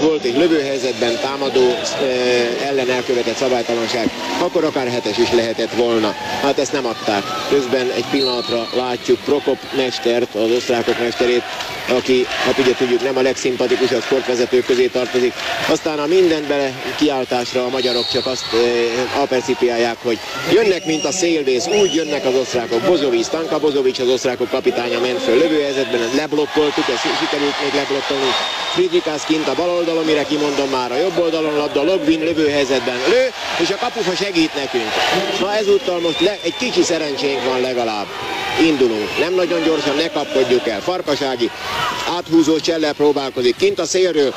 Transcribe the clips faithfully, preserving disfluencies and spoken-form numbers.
volt, és lövőhelyzetben támadó ellen elkövetett szabálytalanság, akkor akár hetes is lehetett volna. Hát ezt nem adták. Közben egy pillanatra látjuk Prokop mestert, az osztrákok mesterét, aki, hát ugye tudjuk, nem a legszimpatikusabb sportvezetők közé tartozik. Aztán a mindent bele kiáltásra a magyarok csak azt e, apercipiálják, hogy jönnek, mint a szélvész, úgy jönnek az osztrákok. Bozovic, Stanka Bozovic, az osztrákok kapitánya ment föl lövőhelyzetben, leblokkoltuk, ezt sikerült még leblokkolni. Friedrichs kint a bal oldalon, mire kimondom már a jobb oldalon labda, Logvin lövőhelyzetben lő, és a kapufa segít nekünk. Na ezúttal most le, egy kicsi szerencsénk van legalább. Indulunk, nem nagyon gyorsan, ne kapkodjuk el. Farkasági áthúzó csellel próbálkozik, kint a szélről.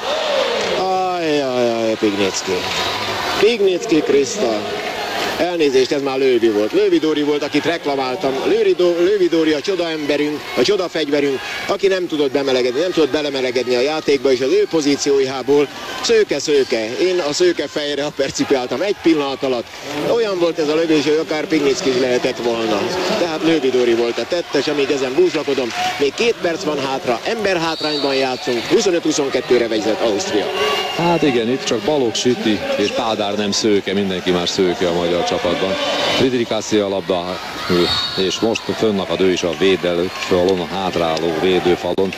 Ajjajjaj, Pignicki. Pignicki Kriszta. Elnézést, ez már Lővi volt. Lővi Dóri volt, akit reklamáltam. Lővi, Lővi Dóri a csodaemberünk, a csodafegyverünk, aki nem tudott bemelegedni, nem tudott belemelegedni a játékba, és az ő pozíciójából szőke-szőke. Én a szőke fejre apercipiáltam egy pillanat alatt. Olyan volt ez a lövés, hogy akár Pignicki is lehetett volna. Tehát Lővi Dóri volt a tettes, amíg ezen búslakodom. Még két perc van hátra, emberhátrányban játszunk, huszonöt huszonkettőre vezet Ausztria. Hát igen, itt csak Balogh Süti és Pádár nem szőke, mindenki más szőke a magyar csapatban. Friedrichs a labda, és most fönnakad ő is a védőfalon, a hátráló védőfalon.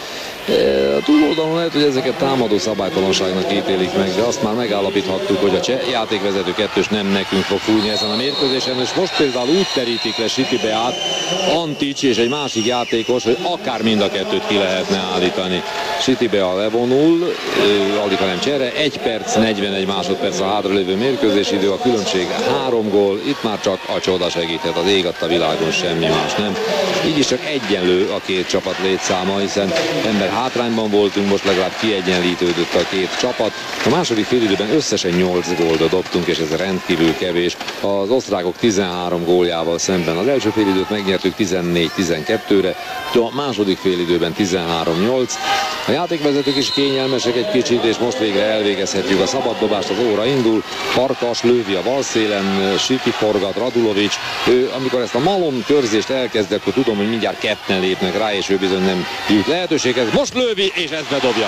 A túloldalon lehet, hogy ezeket támadó szabálytalanságnak ítélik meg, de azt már megállapíthattuk, hogy a cseh játékvezető kettős nem nekünk fog fújni ezen a mérkőzésen, és most például úgy terítik le Sütibe át Antics és egy másik játékos, hogy akár mind a kettőt ki lehetne állítani. Sütibe levonul, alig hanem csere, egy perc, negyvenegy másodperc a hátralévő mérkőzésidő, a különbség három gól, itt már csak a csoda segíthet, az ég adta világon, semmi más nem. Így is csak egyenlő a két csapat létszáma, hiszen ember hátrányban voltunk, most legalább kiegyenlítődött a két csapat. A második félidőben összesen nyolc gólt dobtunk, és ez rendkívül kevés. Az osztrákok tizenhárom góljával szemben az első félidőt megnyertük tizennégy tizenkettőre, a második félidőben tizenhárom nyolc. A játékvezetők is kényelmesek egy kicsit, és most végre elvégezhetjük a szabaddobást, az óra indul. Farkas Lővi a bal szélen, Süti forgat, Radulovics. Ő, amikor ezt a malom körzést elkezd, akkor tudom, hogy mindjárt ketten lépnek rá, és ő bizony nem jut lehetőséghez. Most Lővi, és ezt bedobja.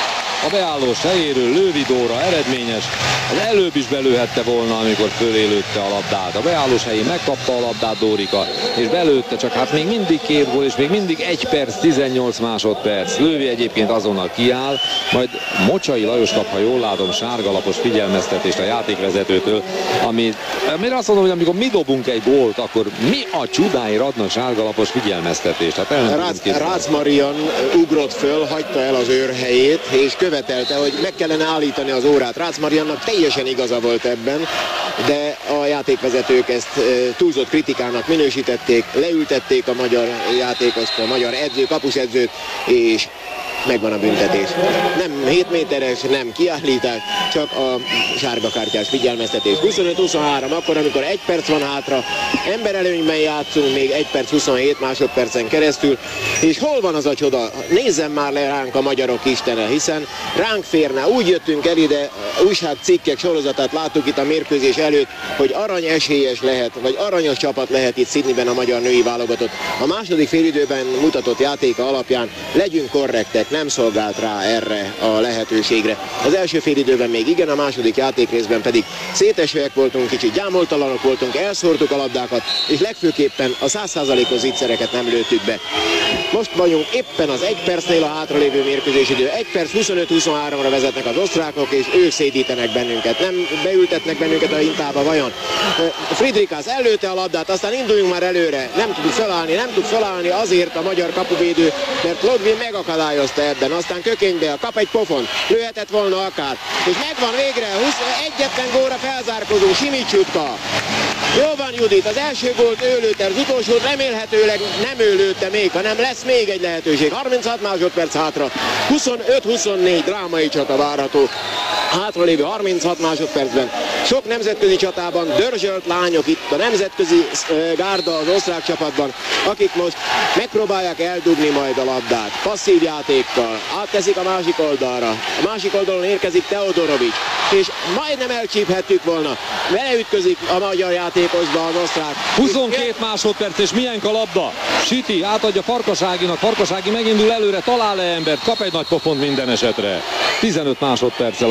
A beállós helyéről Lővi Dóra eredményes, az előbb is belőhette volna, amikor fölélőtte a labdát. A beállós helyén megkapta a labdát Dórika, és belőtte, csak hát még mindig két gól, és még mindig egy perc, tizennyolc másodperc. Lővi egyébként azonnal kiáll, majd Mocsai Lajos kap, ha jól látom, sárgalapos figyelmeztetést a játékvezetőtől, ami, amire azt mondom, hogy amikor mi dobunk egy gólt, akkor mi a csudáért adnak sárgalapos figyelmeztetést? Hát Rácz, Rácz Marian ugrott föl, hagyta el az őrhelyét, és követelte, hogy meg kellene állítani az órát. Rácz Mariannak teljesen igaza volt ebben, de a játékvezetők ezt e, túlzott kritikának minősítették, leültették a magyar játékost, a magyar edző, kapusedzőt, és megvan a büntetés. Nem hét méteres, nem kiállítás, csak a sárgakártyás figyelmeztetés. huszonöt huszonhárom, akkor, amikor egy perc van hátra, emberelőnyben játszunk még egy perc huszonhét másodpercen keresztül, és hol van az a csoda? Nézzen már le ránk a magyarok istene, hiszen ránk férne. Úgy jöttünk el ide, újságcikkek sorozatát láttuk itt a mérkőzés előtt, hogy arany esélyes lehet, vagy aranyos csapat lehet itt Sydneyben a magyar női válogatott. A második félidőben mutatott játéka alapján legyünk korrektek, nem szolgált rá erre a lehetőségre. Az első félidőben még igen, a második játékrészben pedig szétesőek voltunk, kicsit gyámoltalanok voltunk, elszórtuk a labdákat, és legfőképpen a száz százalékos zicsereket nem lőttük be. Most vagyunk éppen az egy percnél a hátralévő mérkőzésidő. egy perc huszonöt huszonháromra vezetnek az osztrákok, és ők szédítenek bennünket. Nem beültetnek bennünket a hintába vajon. Friedrichs előtte a labdát, aztán induljunk már előre. Nem tud felállni, nem tud felállni azért a magyar kapuvédő, mert Logvin megakadályozta ebben. Aztán Kökénybe kap egy pofont, lőhetett volna akár. És megvan végre, húsz, egyetlen gólra felzárkozó Simicsutka. Jó van, Judit, az első gólt ő lőtte, az utolsót remélhetőleg nem ő lőtte még, hanem lesz még egy lehetőség. harminchat másodperc hátra, huszonöt huszonnégy drámai csata várható. Hátralévő harminchat másodpercben. Sok nemzetközi csatában dörzsölt lányok itt a nemzetközi gárda az osztrák csapatban, akik most megpróbálják eldugni majd a labdát. Passzív játékkal, átteszik a másik oldalra. A másik oldalon érkezik Teodorovics, és majdnem elcsíphettük volna. Beleütközik a magyar játékosba az osztrák. huszonkét másodperc, és milyen a labda? Süti átadja Farkaságinak, Farkasági megindul előre, talál-e embert, kap egy nagy pofont minden esetre. tizenöt másodperccel